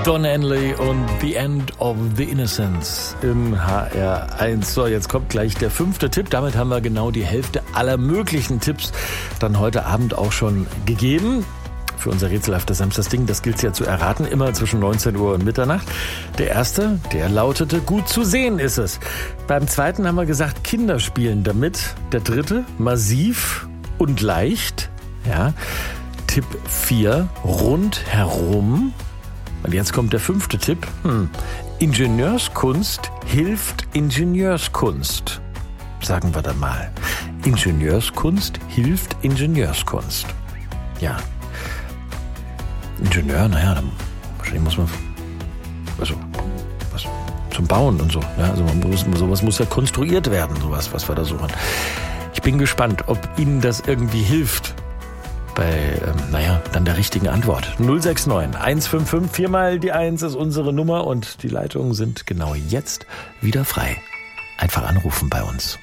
Don Henley und The End of the Innocence im HR1. So, jetzt kommt gleich der 5. Tipp. Damit haben wir genau die Hälfte aller möglichen Tipps dann heute Abend auch schon gegeben. Für unser rätselhaftes Samstagsding, das gilt es ja zu erraten, immer zwischen 19 Uhr und Mitternacht. Der erste, der lautete, gut zu sehen ist es. Beim zweiten haben wir gesagt, Kinder spielen damit. Der dritte, massiv und leicht. Ja. Tipp 4, rundherum. Und jetzt kommt der 5. Tipp. Ingenieurskunst hilft Ingenieurskunst. Sagen wir da mal. Ingenieurskunst hilft Ingenieurskunst. Ja. Ingenieur, naja, dann wahrscheinlich muss man was zum Bauen und so. Ja, also sowas muss ja konstruiert werden, sowas, was wir da suchen. Ich bin gespannt, ob Ihnen das irgendwie hilft bei, dann der richtigen Antwort. 069 155, 4 mal die 1 ist unsere Nummer und die Leitungen sind genau jetzt wieder frei. Einfach anrufen bei uns.